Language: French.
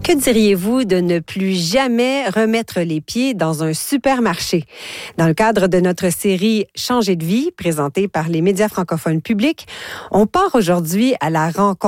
Que diriez-vous de ne plus jamais remettre les pieds dans un supermarché? Dans le cadre de notre série Changer de vie, présentée par les médias francophones publics, on part aujourd'hui à la rencontre